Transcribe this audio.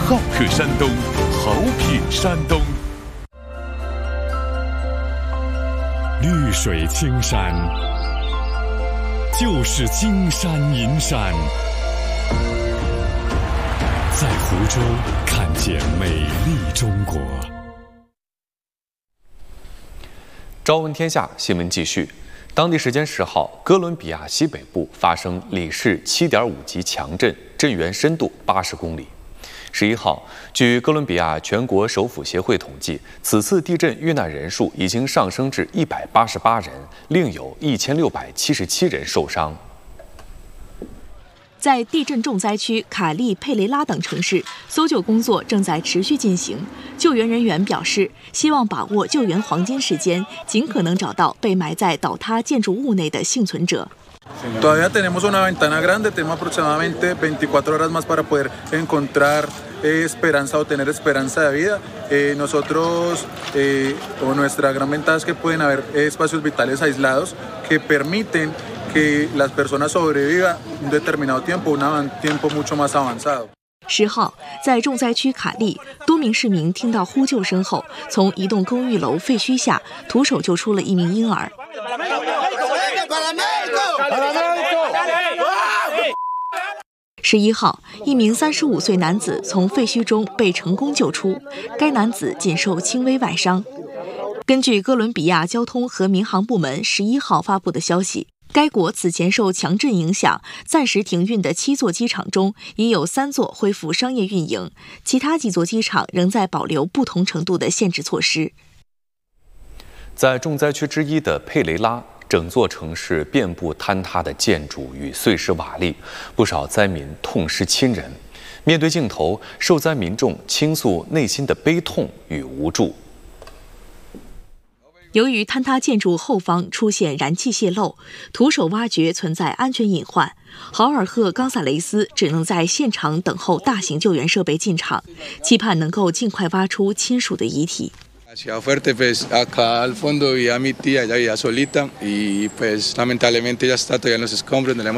好客山东，好品山东。 绿水青山，就是金山银山。在湖州看见美丽中国。 朝闻天下新闻继续。当地时间10号，哥伦比亚西北部发生里氏7.5级强震，震源深度80公里。11号，据哥伦比亚全国首府协会统计，此次地震遇难人数已经上升至188人，另有1677人受伤。 在地震重灾区卡利、佩雷拉等城市，搜救工作正在持续进行。救援人员表示，希望把握救援黄金时间，尽可能找到被埋在倒塌建筑物内的幸存者。 Todavía tenemos una ventana grande, tenemos aproximadamente 24 horas más para poder encontrar esperanza o tener esperanza de vida. Nosotros, o nuestra gran ventaja es que pueden haber espacios vitales aislados que permiten que las personas sobrevivan un determinado tiempo, un tiempo mucho más avanzado. 10号，在重灾区卡利，多名市民听到呼救声后，从一栋公寓楼废墟下徒手救出了一名婴儿。11号，一名35岁男子从废墟中被成功救出，该男子仅受轻微外伤。根据哥伦比亚交通和民航部门11号发布的消息，该国此前受强震影响，暂时停运的7座机场中，已有3座恢复商业运营，其他几座机场仍在保留不同程度的限制措施。 在重灾区之一的佩雷拉，整座城市遍布坍塌的建筑与碎石瓦砾，不少灾民痛失亲人。面对镜头，受灾民众倾诉内心的悲痛与无助。 由于坍塌建筑后方出现燃气泄漏，徒手挖掘存在安全隐患。豪尔赫·冈萨雷斯只能在现场等候大型救援设备进场，期盼能够尽快挖出亲属的遗体。 Ciudad Fuerte, pues acá al fondo vivía mi tía, ella vivía solita y pues lamentablemente ya está todavía en los escombros.